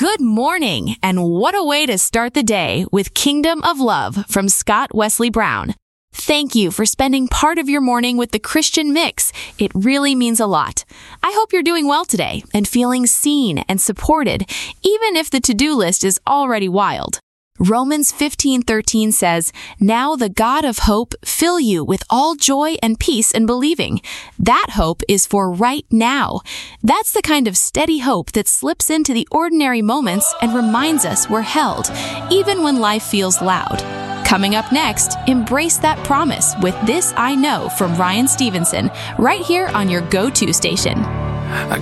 Good morning, and what a way to start the day with Kingdom of Love from Scott Wesley Brown. Thank you for spending part of your morning with the Christian Mix. It really means a lot. I hope you're doing well today and feeling seen and supported, even if the to-do list is already wild. Romans 15:13 says, "Now the God of hope fill you with all joy and peace in believing." That hope is for right now. That's the kind of steady hope that slips into the ordinary moments and reminds us we're held, even when life feels loud. Coming up next, embrace that promise with This I Know from Ryan Stevenson, right here on your go-to station.